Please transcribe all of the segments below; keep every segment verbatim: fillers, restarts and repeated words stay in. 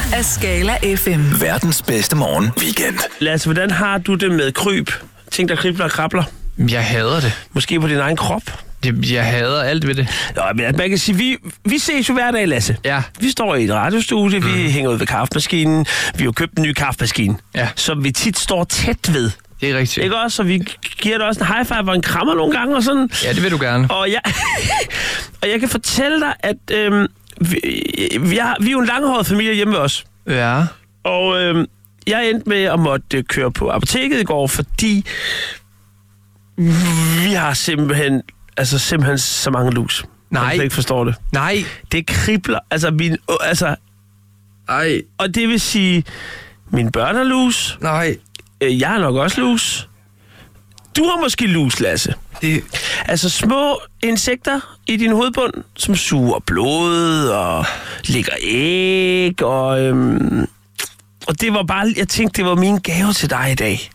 af Skala F M. Verdens bedste morgen weekend. Lasse, hvordan har du det med kryb? Ting, der kribler og krabler? Jeg hader det. Måske på din egen krop? Jeg, jeg hader alt ved det. Nå, men man kan sige, vi, vi ses jo hver dag, Lasse. Ja. Vi står i et radiostudie, mm. vi hænger ud ved kaffemaskinen. Vi har jo købt en ny kaffemaskine, Ja. som vi tit står tæt ved. Det er rigtigt. Ikke også? Så vi giver dig også en high five og en krammer nogle gange og sådan. Ja, det vil du gerne. Og jeg, og jeg kan fortælle dig, at øhm, vi, vi, har, vi er jo en langhåret familie hjemme ved os. Ja. Og øhm, jeg endte med at måtte køre på apoteket i går, fordi vi har simpelthen, altså simpelthen så mange lus. Nej. Jeg ikke forstår det. Nej. Det kribler. Altså, min, altså, Nej. og det vil sige, mine børn har lus. Nej. Øh, Jeg har nok også lus. Du har måske lus, Lasse. Det... Altså små insekter i din hovedbund, som suger blod og lægger æg. Og, øhm, og det var bare, jeg tænkte, det var min gave til dig i dag.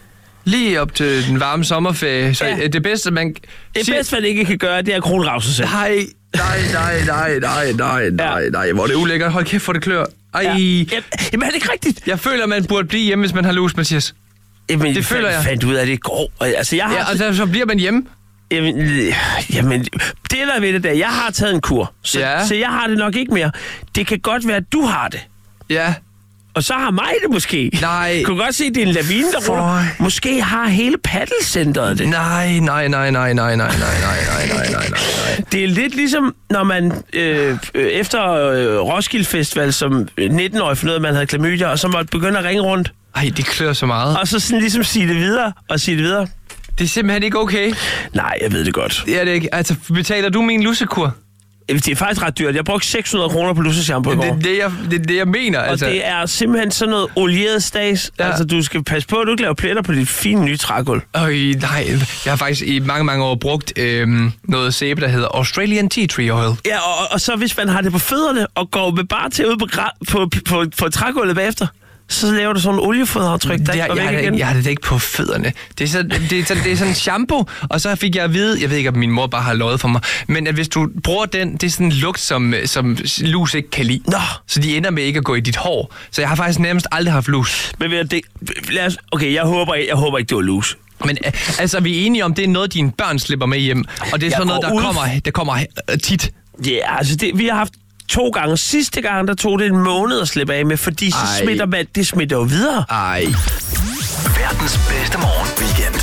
Lige op til den varme sommerferie, så Ja. det bedste, man... Det bedste, man ikke kan gøre, det er at kronrave sig selv. Nej, nej, nej, nej, nej, nej, nej, Ja. nej, hvor er det ulækkert. Hold kæft, hvor det klør. Ej. Ja. Jamen, er det ikke rigtigt? Jeg føler, man burde blive hjemme, hvis man har lus, Mathias. Jamen, Det føler jeg. fandt ud af det i går. Altså, jeg har... Ja, og så, så bliver man hjemme. Jamen, øh, jamen, det der ved det der, jeg har taget en kur, så, Ja. så jeg har det nok ikke mere. Det kan godt være, at du har det. Ja. Og så har mig det måske. Nej. Du kan godt se, det er en lavine, der Føj. ruller. Måske har hele paddelcenteret det. Nej, nej, nej, nej, nej, nej, nej, nej, nej, nej, nej, nej. Det er lidt ligesom, når man øh, øh, efter øh, Roskilde Festival som nitten-årig fandt ud af, at man havde klamydia, og så måtte begynde at ringe rundt. Ej, det klør så meget. Og så sådan ligesom sige det videre, og sige det videre. Det er simpelthen ikke okay. Nej, jeg ved det godt. Det er det ikke. Altså, betaler du min lusekur? Det er faktisk ret dyrt. Jeg brugte seks hundrede kroner på lusseshampoo i går. Det er det, jeg, det, er det, jeg mener, Og altså. det er simpelthen sådan noget olieret stads. Ja. Ja. Altså, du skal passe på, at du ikke laver pletter på dit fine nye trægulv. Øj, nej. Jeg har faktisk i mange, mange år brugt øhm, noget sæbe, der hedder Australian Tea Tree Oil. Ja, og, og så hvis man har det på fødderne og går med bare til ud på, gra- på, på, på, på trægulvet bagefter, så laver du sådan en oliefodaftryk, der Det, ikke jeg, går jeg, væk har igen. det, jeg har det da ikke på fødderne. Det er, så, det, er så, det er sådan en shampoo, og så fik jeg at vide, jeg ved ikke, om min mor bare har løjet for mig, men at hvis du bruger den, det er sådan en lugt, som, som lus ikke kan lide. Nå. Så de ender med ikke at gå i dit hår. Så jeg har faktisk nærmest aldrig haft lus. Men ved du, det, lad os, okay, jeg håber, jeg, jeg håber ikke, det var lus. Men øh, altså, vi er enige om, det er noget, dine børn slipper med hjem. Og det er Jeg sådan noget, går der ud- kommer, der kommer øh, tit. Ja, altså det, vi har haft to gange. Sidste gang, der tog det en måned at slippe af med, fordi så Ej. smitter man, det smitter jo videre. Ej. Verdens bedste morgen weekend.